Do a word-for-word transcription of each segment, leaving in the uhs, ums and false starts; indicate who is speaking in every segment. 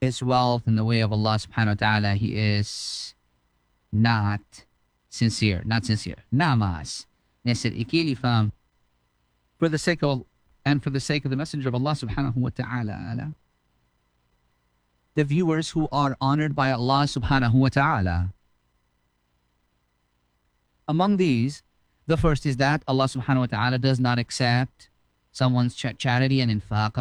Speaker 1: his wealth in the way of Allah subhanahu wa ta'ala, he is not sincere, not sincere. Namas. Nesir ikili fam. For the sake of and for the sake of the Messenger of Allah subhanahu wa ta'ala. The viewers who are honored by Allah subhanahu wa ta'ala. Among these, the first is that Allah subhanahu wa ta'ala does not accept someone's ch- charity and infaq.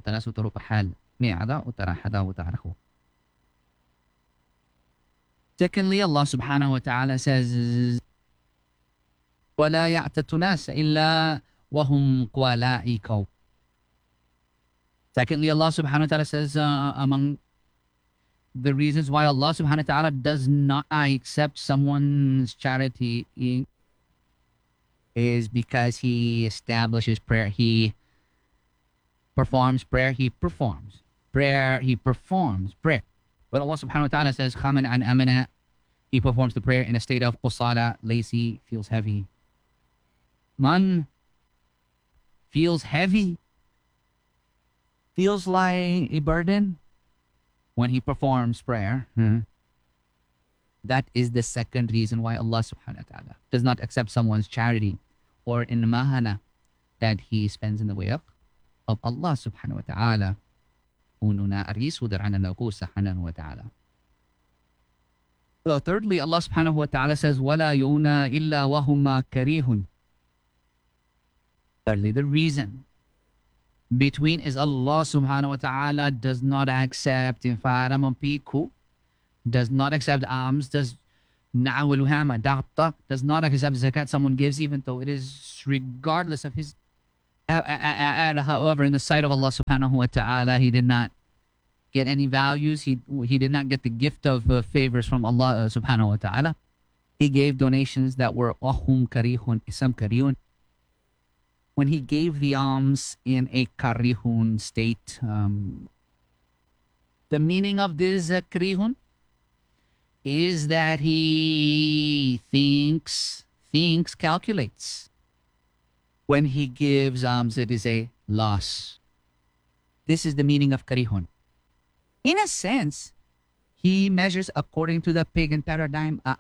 Speaker 1: Secondly, Allah subhanahu wa ta'ala says, وَلَا يَعْتَتُ نَاسَ إِلَّا وَهُمْ قُوَلَائِكَوْ. Secondly, Allah subhanahu wa ta'ala says, uh, among the reasons why Allah subhanahu wa ta'ala does not accept someone's charity is because he establishes prayer. He performs prayer. He performs prayer. He performs prayer. But Allah subhanahu wa ta'ala says, Khaman an amana. He performs the prayer in a state of qusala, lazy, feels heavy. Man feels heavy, feels like a burden when he performs prayer. Hmm. That is the second reason why Allah subhanahu wa ta'ala does not accept someone's charity or in mahana that he spends in the way of, of Allah subhanahu wa ta'ala. Ununa arisu darana subhanahu wa ta'ala. So thirdly, Allah subhanahu wa ta'ala says, وَلَا يُؤْنَا إِلَّا وَهُمَا كَرِيهٌ. Thirdly, the reason between is Allah subhanahu wa ta'ala does not accept in Piku, does not accept alms, does na'awuluhama da'ta, does not accept zakat someone gives, even though it is regardless of his. Uh, uh, uh, uh, however, in the sight of Allah subhanahu wa ta'ala, he did not get any values. He he did not get the gift of uh, favors from Allah uh, subhanahu wa ta'ala. He gave donations that were wahum karihun, isam karihun. When he gave the alms in a karihun state, um, the meaning of this uh, karihun is that he thinks, thinks, calculates. When he gives alms, it is a loss. This is the meaning of karihun. In a sense, he measures according to the pagan paradigm. Uh,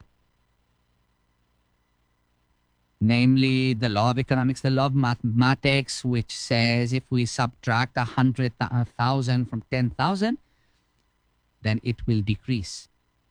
Speaker 1: Namely, the law of economics, the law of mathematics, which says if we subtract a hundred thousand from ten thousand, then it will decrease.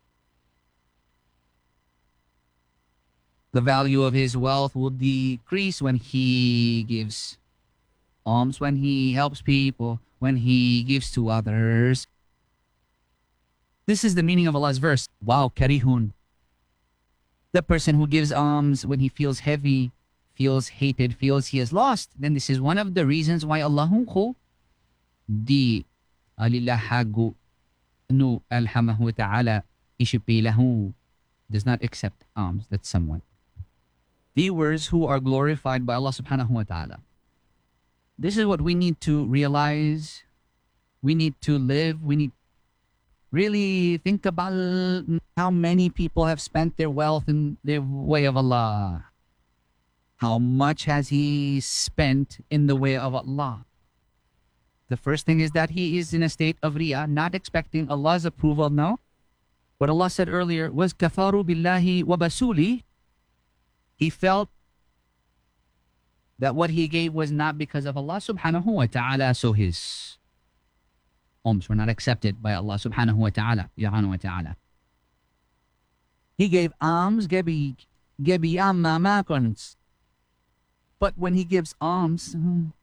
Speaker 1: The value of his wealth will decrease when he gives alms, when he helps people, when he gives to others. This is the meaning of Allah's verse. Wow, karihun. The person who gives alms when he feels heavy, feels hated, feels he is lost, then this is one of the reasons why Allahu di alilahagu nu alhamahu ta'ala ishupilahu does not accept alms. That's someone. Viewers who are glorified by Allah subhanahu wa ta'ala. This is what we need to realize. We need to live. We need really think about how many people have spent their wealth in the way of Allah. How much has he spent in the way of Allah? The first thing is that he is in a state of riyah, not expecting Allah's approval. No. What Allah said earlier was kafaru billahi wa basuli. He felt that what he gave was not because of Allah subhanahu wa ta'ala, so his alms were not accepted by Allah subhanahu wa ta'ala. wa ta'ala. He gave alms, gebi gebi amma makons. But when he gives alms,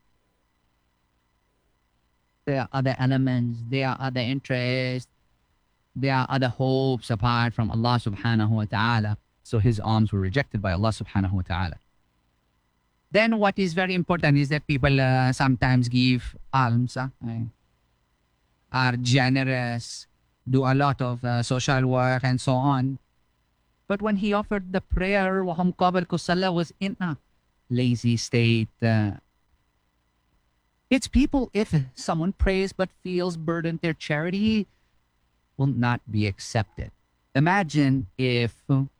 Speaker 1: there are other elements, there are other interests, there are other hopes apart from Allah subhanahu wa ta'ala. So his alms were rejected by Allah subhanahu wa ta'ala. Then what is very important is that people uh, sometimes give alms. Uh, are generous, do a lot of uh, social work and so on. But when he offered the prayer, wahum qabal kusalla was in a lazy state. Uh, it's people, if someone prays but feels burdened, their charity will not be accepted. Imagine if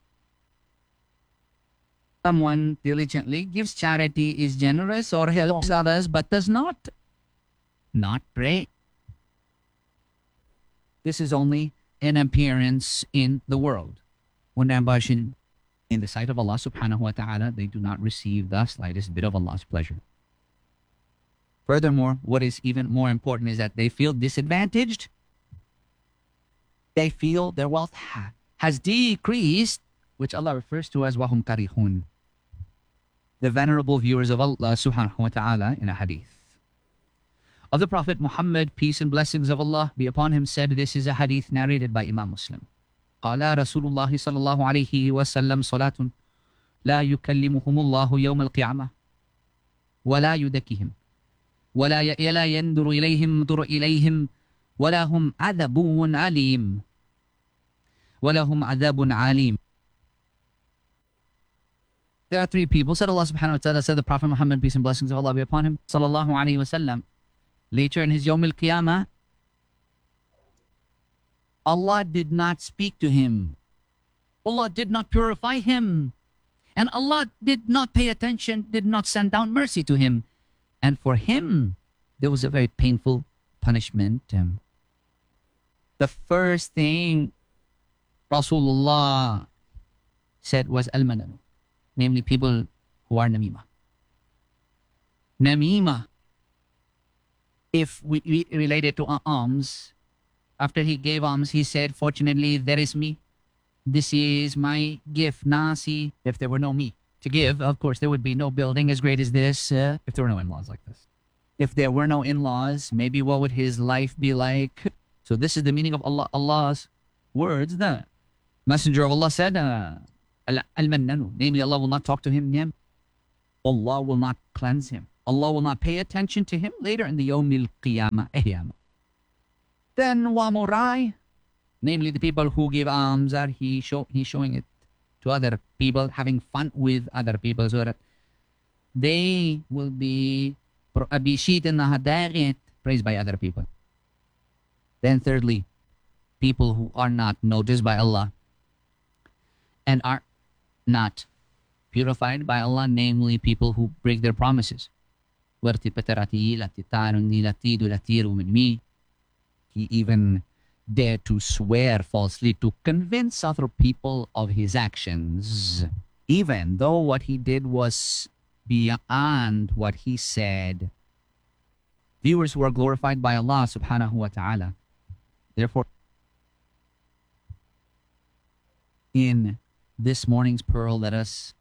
Speaker 1: someone diligently gives charity, is generous or helps others, but does not, not pray. This is only an appearance in the world. In the sight of Allah subhanahu wa ta'ala, they do not receive the slightest bit of Allah's pleasure. Furthermore, what is even more important is that they feel disadvantaged. They feel their wealth ha- has decreased, which Allah refers to as wahum karihun. The venerable viewers of Allah subhanahu wa ta'ala in a hadith of the Prophet Muhammad, peace and blessings of Allah be upon him, said, this is a hadith narrated by Imam Muslim. قال رسول الله صلى الله عليه وسلم صلاة لا يكلمهم الله يوم القيامة ولا يدكهم ولا لا ينظر إليهم نظر إليهم ولا هم عذاب عليم ولا هم عذاب عليم. There are three people, said Allah subhanahu wa ta'ala, said the Prophet Muhammad, peace and blessings of Allah be upon him, sallallahu alayhi wa sallam. Later in his Yawm al-Qiyamah, Allah did not speak to him. Allah did not purify him. And Allah did not pay attention, did not send down mercy to him. And for him, there was a very painful punishment. Um, the first thing Rasulullah said was al-mananu, namely people who are namima. Namima, if we, we relate it to alms, after he gave alms, he said, fortunately, there is me. This is my gift, nasi. If there were no me to give, of course, there would be no building as great as this. Uh, if there were no in-laws like this. If there were no in-laws, maybe what would his life be like? So this is the meaning of Allah, Allah's words. The Messenger of Allah said, uh, Al-Mannanu, namely Allah will not talk to him. Allah will not cleanse him. Allah will not pay attention to him later in the Yawm al-Qiyamah. Then Wamurai, namely the people who give alms, are he show he's showing it to other people, having fun with other people, so that they will be praised by other people. Then thirdly, people who are not noticed by Allah and are not purified by Allah, namely people who break their promises. He even dared to swear falsely to convince other people of his actions, even though what he did was beyond what he said. Viewers who are glorified by Allah subhanahu wa ta'ala. Therefore, in this morning's pearl, let us,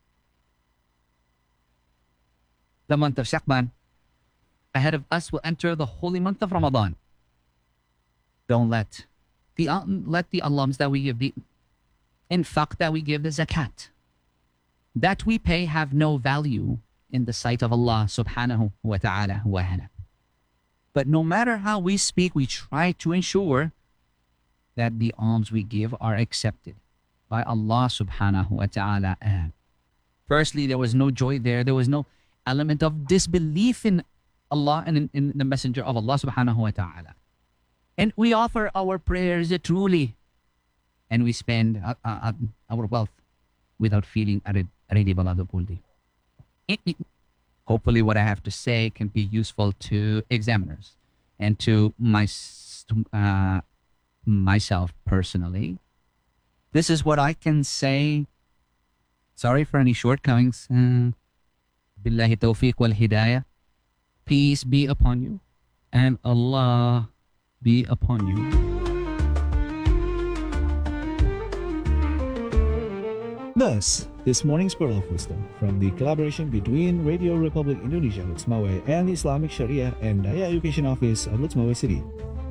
Speaker 1: the month of Sha'ban, ahead of us will enter the holy month of Ramadan. Don't let the uh, let the alams that we give, the infaq that we give, the zakat that we pay, have no value in the sight of Allah subhanahu wa ta'ala. But no matter how we speak, we try to ensure that the alms we give are accepted by Allah subhanahu wa ta'ala. Firstly, there was no joy there. There was no element of disbelief in Allah and in, in the Messenger of Allah subhanahu wa ta'ala. And we offer our prayers truly. And we spend uh, uh, our wealth without feeling ready balado puldi. Hopefully what I have to say can be useful to examiners and to my, uh, myself personally. This is what I can say. Sorry for any shortcomings. Uh, Billahi tawfiq wal hidayah. Peace be upon you and Allah be upon you.
Speaker 2: Thus, this morning's Pearl of Wisdom from the collaboration between Radio Republic Indonesia Lutz Mawai and the Islamic Sharia and Daya Education Office of Lutz Mawai City.